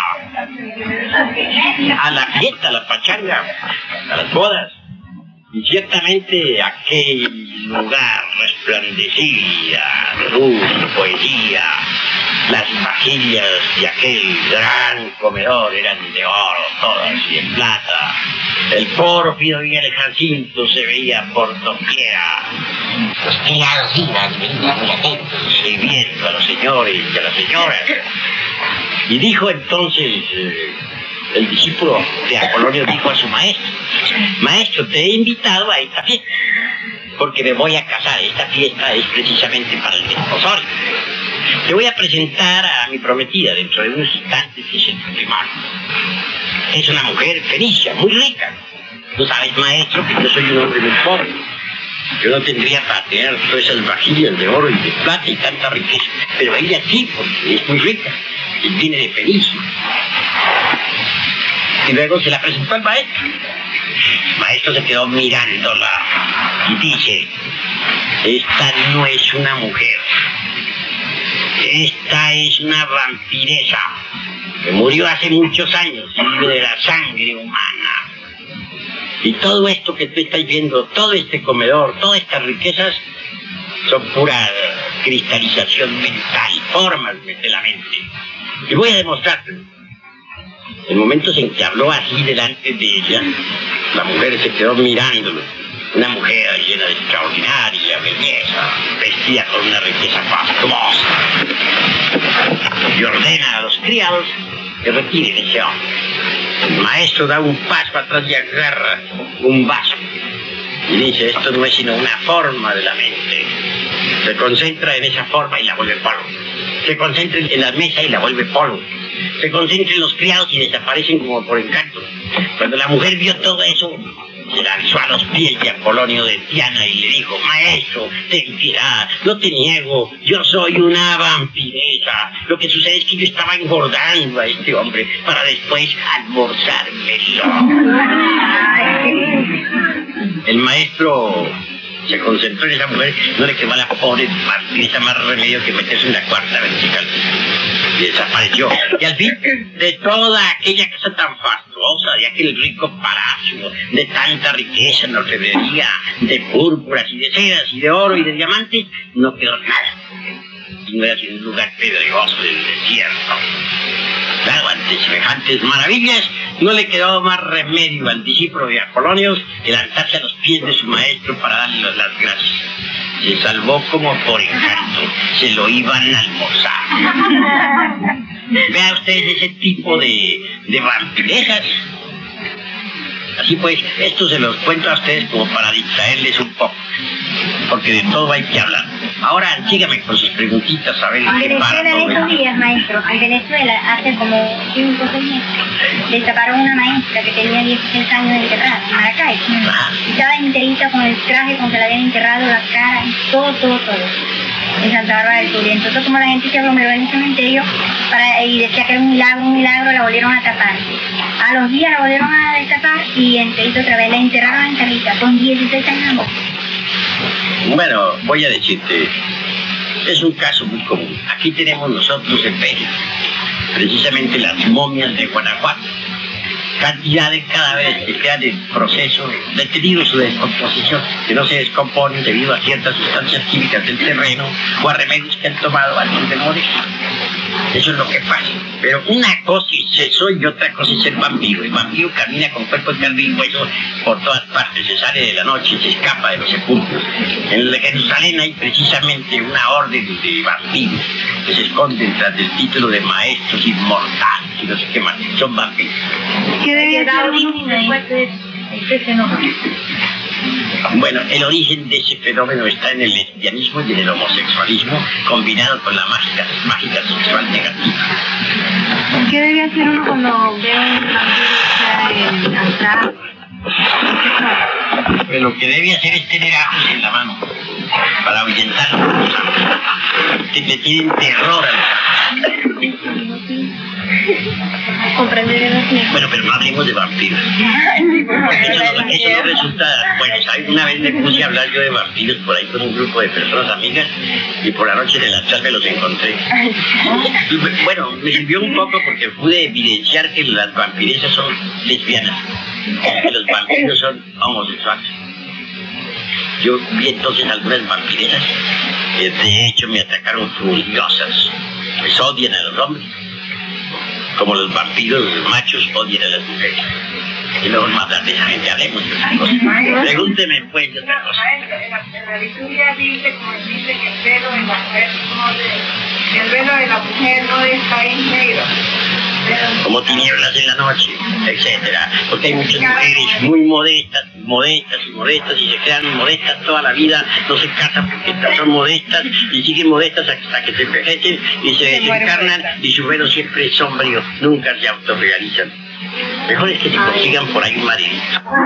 a la fiesta, a la pachanga, a las bodas. Y ciertamente aquel lugar resplandecía de luz, poesía. Las vajillas de aquel gran comedor eran de oro todas y de plata. El pórfido y el jacinto se veía por doquiera. Los criados iban muy atentos, sirviendo a los señores y a las señoras. Y dijo entonces el discípulo de Apolonio dijo a su maestro: maestro, te he invitado a esta fiesta porque me voy a casar. Esta fiesta es precisamente para el desposorio. Te voy a presentar a mi prometida dentro de unos instantes, que es el matrimonio. Es una mujer fenicia, muy rica. Tú sabes, maestro, que yo soy un hombre muy pobre. Yo no tendría para tener todas esas vajillas de oro y de plata y tanta riqueza. Pero ella sí, porque es muy rica y viene de Fenicia. Y luego se la presentó al maestro. El maestro se quedó mirándola y dice: esta no es una mujer. Esta es una vampiresa que murió hace muchos años y vive de la sangre humana. Y todo esto que tú estás viendo, todo este comedor, todas estas riquezas, son pura cristalización mental, formas de la mente. Y voy a demostrártelo. En momentos en que habló así delante de ella, la mujer se quedó mirándolo. Una mujer llena de extraordinaria belleza, vestida con una riqueza fastuosa. Y ordena a los criados que retiren ese hombre. El maestro da un paso atrás y agarra un vaso y dice: esto no es sino una forma de la mente. Se concentra en esa forma y la vuelve polvo. Se concentra en la mesa y la vuelve polvo. Se concentra en los criados y desaparecen como por encanto. Cuando la mujer vio todo eso, se lanzó a los pies de Apolonio de Tiana y le dijo: maestro, ten piedad, no te niego, yo soy una vampiresa. Lo que sucede es que yo estaba engordando a este hombre para después almorzármelo. El maestro se concentró en esa mujer, no le quedó a la pobre vampiresa más remedio que meterse en la cuarta vertical. Y desapareció. Y al fin, de toda aquella casa tan fastuosa, de aquel rico palacio, de tanta riqueza en orfebrería, de púrpuras y de sedas y de oro y de diamantes, no quedó nada. Y no era sino un lugar pedregoso del desierto. Claro, ante semejantes maravillas, no le quedó más remedio al discípulo de Apolonio que lanzarse a los pies de su maestro para darle las gracias. Se salvó como por encanto, se lo iban a almorzar. Vean ustedes ese tipo de vampirejas. Así pues, esto se los cuento a ustedes como para distraerles un poco, porque de todo hay que hablar. Ahora síganme con sus preguntitas a ver qué para todo en estos días, maestro, en Venezuela, hace como 5 o 6 meses, destaparon una maestra que tenía 16 años enterrada en Maracay. Y estaba enterita con el traje con que la habían enterrado, la cara, todo. En Santa Bárbara del Sur. Y entonces, como la gente se aglomeró en el cementerio y decía que era un milagro, la volvieron a tapar. A los días la volvieron a destapar y enterita otra vez, la enterraron enterita, con 16 años. Bueno, voy a decirte, es un caso muy común. Aquí tenemos nosotros en México, precisamente las momias de Guanajuato. Cantidad de cadáveres que quedan en proceso detenido su descomposición, que no se descomponen debido a ciertas sustancias químicas del terreno o a remedios que han tomado antes de morir. Eso es lo que pasa. Pero una cosa es eso y otra cosa es el vampiro. El vampiro camina con cuerpo de carne y hueso por todas partes, se sale de la noche y se escapa de los sepulcros. En Jerusalén hay precisamente una orden de vampiros que se esconden tras el título de maestros inmortales y no sé qué más. Son vampiros. ¿Qué debe dar origen después de este fenómeno? Bueno, el origen de ese fenómeno está en el lesbianismo y en el homosexualismo combinado con la mágica sexual negativa. ¿Qué debe hacer uno cuando ve un vampiro en atrás? Pues lo que debe hacer es tener ajos en la mano para ahuyentarlo. Le tienen terror a los ajos. Comprender el así. Bueno, pero no hablemos de vampiros. Eso no resulta... Bueno, ¿sabes? Una vez me puse a hablar yo de vampiros por ahí con un grupo de personas amigas y por la noche en el altar me los encontré. Bueno, me sirvió un poco porque pude evidenciar que las vampiresas son lesbianas, que los vampiros son homosexuales. Yo vi entonces algunas vampiresas que de hecho me atacaron furiosas. Les odian a los hombres, como los vampiros machos odian a las mujeres. Y luego más tarde esa gente hablemos de otras cosas. Pregúnteme pues de otra cosa. En la liturgia dice, como dice, que el velo de la mujer no debe estar en negro. como tinieblas en la noche, etcétera. Porque hay muchas mujeres muy modestas y se quedan modestas toda la vida, no se casan porque son modestas y siguen modestas hasta que se envejecen y se desencarnan y su velo siempre es sombrío, nunca se autorrealizan. Mejor es que se consigan por ahí un maridito.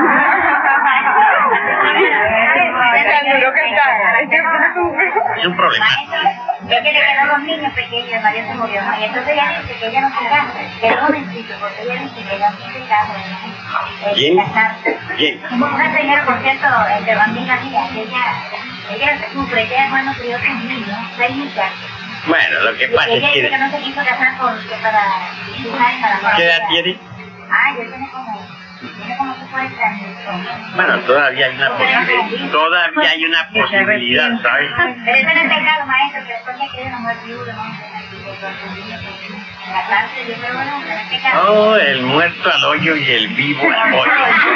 Es un problema. Yo que le quedó 2 niños pequeños, el marido se murió, ¿no? Y entonces ella dice que ella no se casa, que es jovencito, porque ella dice que ella no se casa. ¿Quién? Una señora, por cierto, de bandera mía, que ella sufre, ella hermano crió 6 niños, 6 muchachos. Bueno, lo que pasa es ella dice que no se quiso casar porque para ¿Qué edad tiene? Ah, yo tiene como 40 años. Bueno, todavía hay una posibilidad, ¿sabes? Pero eso no es pecado, maestro, que después que quede no muere viudo, ¿no? La cárcel, yo creo, bueno, no es pecado. Oh, el muerto al hoyo y el vivo al hoyo.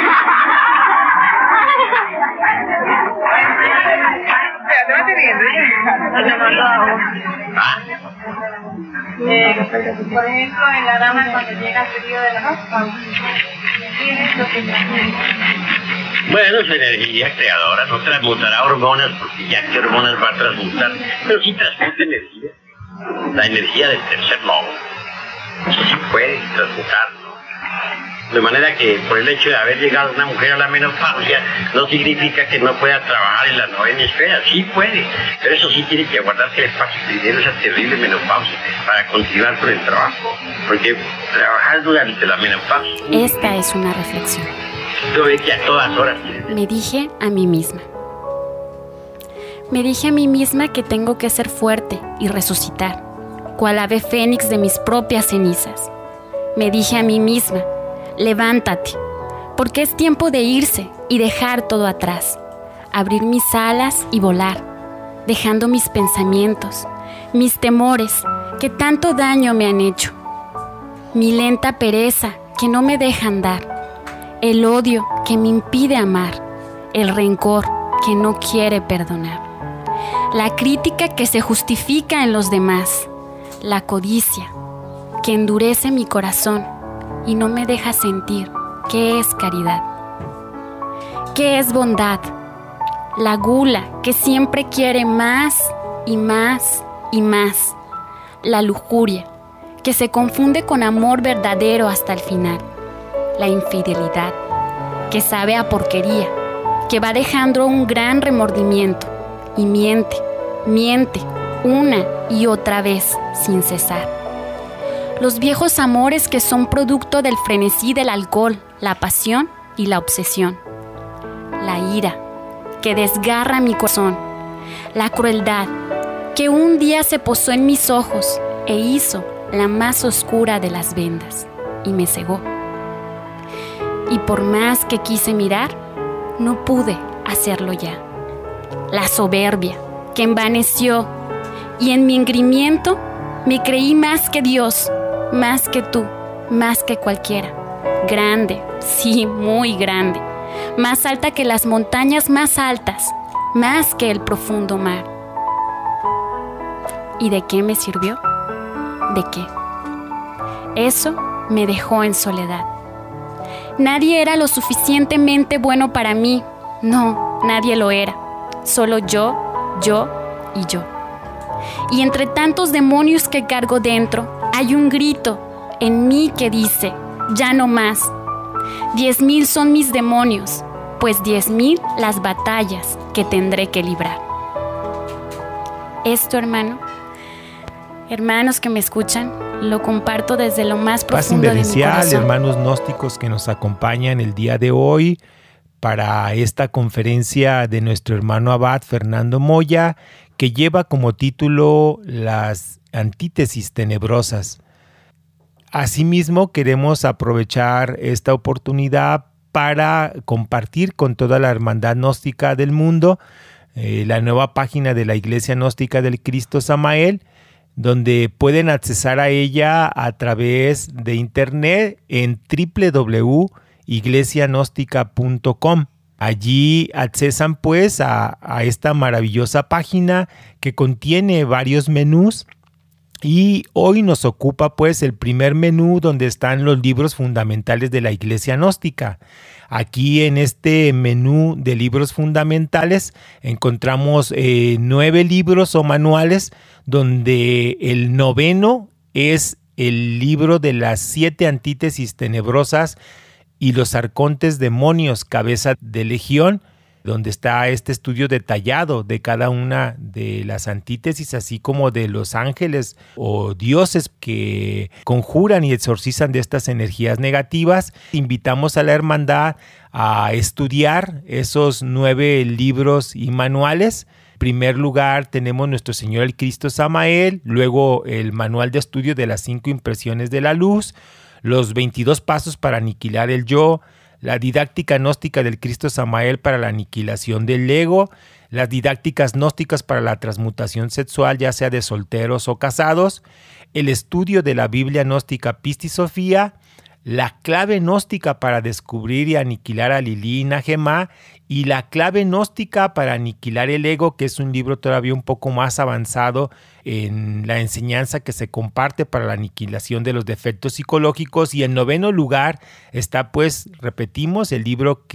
¿Ah? Por ejemplo, en la dama cuando llega el periodo de la noche, Bueno, su energía creadora no transmutará hormonas, porque ya qué hormonas va a transmutar, pero sí transmuta energía, la energía del tercer modo. Eso sí puede transmutar. De manera que por el hecho de haber llegado una mujer a la menopausia no significa que no pueda trabajar en la novena esfera. Sí puede, pero eso sí tiene que aguardar que le pase primero esa terrible menopausia para continuar con el trabajo, porque trabajar durante la menopausia. Esta es una reflexión. Tú ves que a todas horas. Me dije a mí misma. Me dije a mí misma que tengo que ser fuerte y resucitar, cual ave fénix de mis propias cenizas. Me dije a mí misma, levántate, porque es tiempo de irse y dejar todo atrás, abrir mis alas y volar, dejando mis pensamientos, mis temores que tanto daño me han hecho, mi lenta pereza que no me deja andar, el odio que me impide amar, el rencor que no quiere perdonar, la crítica que se justifica en los demás, la codicia que endurece mi corazón y no me deja sentir qué es caridad, qué es bondad, la gula que siempre quiere más y más y más, la lujuria que se confunde con amor verdadero hasta el final, la infidelidad que sabe a porquería, que va dejando un gran remordimiento y miente una y otra vez sin cesar. Los viejos amores que son producto del frenesí del alcohol, la pasión y la obsesión. La ira que desgarra mi corazón. La crueldad que un día se posó en mis ojos e hizo la más oscura de las vendas y me cegó. Y por más que quise mirar, no pude hacerlo ya. La soberbia que envaneció y en mi engrimiento me creí más que Dios, más que tú, más que cualquiera. Grande, sí, muy grande. Más alta que las montañas más altas, más que el profundo mar. ¿Y de qué me sirvió? ¿De qué? Eso me dejó en soledad. Nadie era lo suficientemente bueno para mí. No, nadie lo era. Solo yo y yo. Y entre tantos demonios que cargo dentro, hay un grito en mí que dice, ya no más. 10,000 son mis demonios, pues 10,000 las batallas que tendré que librar. Esto, hermanos que me escuchan, lo comparto desde lo más profundo de mi corazón. Hermanos gnósticos que nos acompañan el día de hoy para esta conferencia de nuestro hermano abad Fernando Moya, que lleva como título Las antítesis tenebrosas. Asimismo, queremos aprovechar esta oportunidad para compartir con toda la hermandad gnóstica del mundo la nueva página de la Iglesia Gnóstica del Cristo Samael, donde pueden accesar a ella a través de internet en www.iglesiagnóstica.com. Allí accesan a esta maravillosa página que contiene varios menús Y hoy nos ocupa pues el primer menú donde están los libros fundamentales de la Iglesia Gnóstica. Aquí en este menú de libros fundamentales encontramos 9 libros o manuales, donde el 9º es el libro de las 7 antítesis tenebrosas y los arcontes demonios, cabeza de legión, donde está este estudio detallado de cada una de las antítesis, así como de los ángeles o dioses que conjuran y exorcizan de estas energías negativas. Invitamos a la hermandad a estudiar esos 9 libros y manuales. En primer lugar tenemos Nuestro Señor el Cristo Samael, luego el manual de estudio de las 5 impresiones de la luz, los 22 pasos para aniquilar el yo, la didáctica gnóstica del Cristo Samael para la aniquilación del ego, las didácticas gnósticas para la transmutación sexual, ya sea de solteros o casados, el estudio de la Biblia gnóstica Pistis Sophia, la clave gnóstica para descubrir y aniquilar a Lili y Nagemá, y la clave gnóstica para aniquilar el ego, que es un libro todavía un poco más avanzado en la enseñanza que se comparte para la aniquilación de los defectos psicológicos. Y en 9º lugar está, pues, repetimos, el libro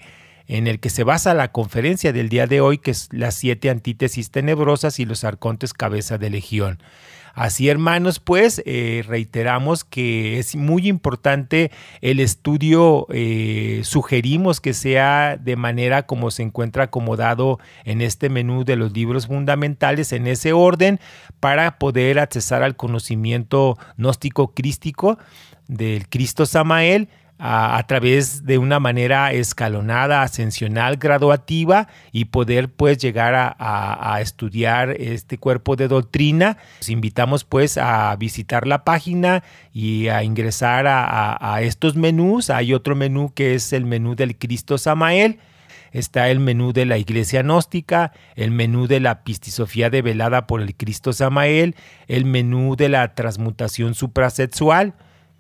en el que se basa la conferencia del día de hoy, que es las 7 antítesis tenebrosas y los arcontes cabeza de legión. Así, hermanos, pues reiteramos que es muy importante el estudio. Sugerimos que sea de manera como se encuentra acomodado en este menú de los libros fundamentales, en ese orden, para poder accesar al conocimiento gnóstico crístico del Cristo Samael, a través de una manera escalonada, ascensional, graduativa, y poder pues llegar a estudiar este cuerpo de doctrina. Los invitamos pues a visitar la página y a ingresar a estos menús. Hay otro menú que es el menú del Cristo Samael. Está el menú de la Iglesia Gnóstica, el menú de la Pistisofía develada por el Cristo Samael, el menú de la transmutación suprasexual,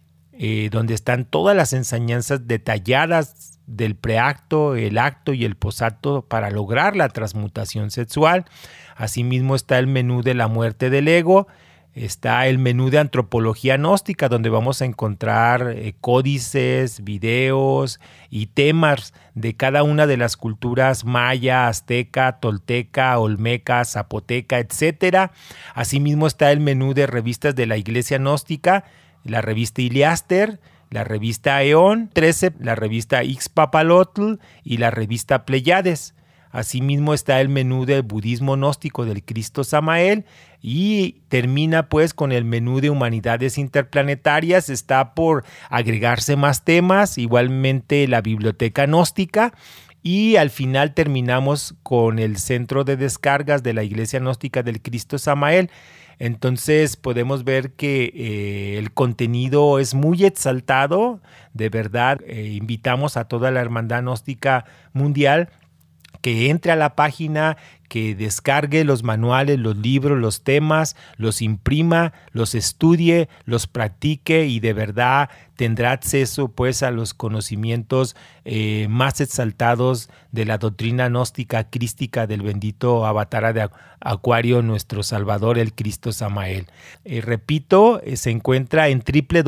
donde están todas las enseñanzas detalladas del preacto, el acto y el posacto para lograr la transmutación sexual. Asimismo está el menú de la muerte del ego, está el menú de antropología gnóstica, donde vamos a encontrar códices, videos y temas de cada una de las culturas maya, azteca, tolteca, olmeca, zapoteca, etc. Asimismo está el menú de revistas de la Iglesia Gnóstica, la revista Iliaster, la revista Eón 13, la revista Ixpapalotl y la revista Pleiades. Asimismo está el menú del budismo gnóstico del Cristo Samael, y termina pues con el menú de humanidades interplanetarias. Está por agregarse más temas, igualmente la biblioteca gnóstica. Y al final terminamos con el centro de descargas de la Iglesia Gnóstica del Cristo Samael. Entonces podemos ver que el contenido es muy exaltado. De verdad, invitamos a toda la Hermandad Gnóstica Mundial que entre a la página, que descargue los manuales, los libros, los temas, los imprima, los estudie, los practique, y de verdad tendrá acceso pues a los conocimientos más exaltados de la doctrina gnóstica crística del bendito Avatara de Acuario, nuestro Salvador, el Cristo Samael. Repito, se encuentra en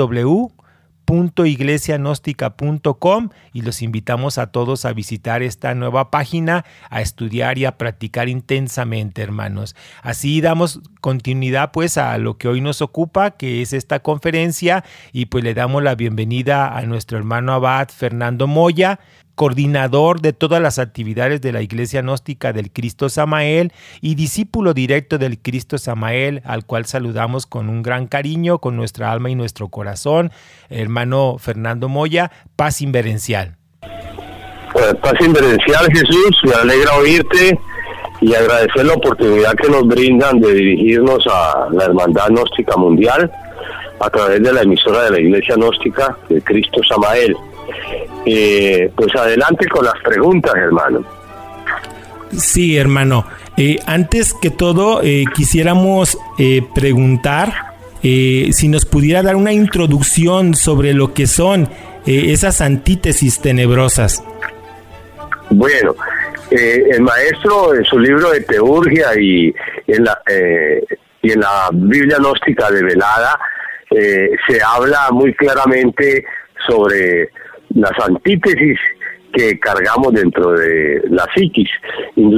www.iglesiagnóstica.com, y los invitamos a todos a visitar esta nueva página, a estudiar y a practicar intensamente, hermanos. Así damos continuidad pues a lo que hoy nos ocupa, que es esta conferencia, y pues le damos la bienvenida a nuestro hermano abad Fernando Moya, coordinador de todas las actividades de la Iglesia Gnóstica del Cristo Samael y discípulo directo del Cristo Samael, al cual saludamos con un gran cariño, con nuestra alma y nuestro corazón. Hermano Fernando Moya, paz inverencial. Paz inverencial, Jesús, me alegra oírte y agradecer la oportunidad que nos brindan de dirigirnos a la Hermandad Gnóstica Mundial a través de la emisora de la Iglesia Gnóstica del Cristo Samael. Pues adelante con las preguntas, hermano. Sí, hermano. Antes que todo, quisiéramos preguntar si nos pudiera dar una introducción sobre lo que son esas antítesis tenebrosas. Bueno, el maestro en su libro de teurgia y en y en la Biblia gnóstica develada se habla muy claramente sobre las antítesis que cargamos dentro de la psiquis.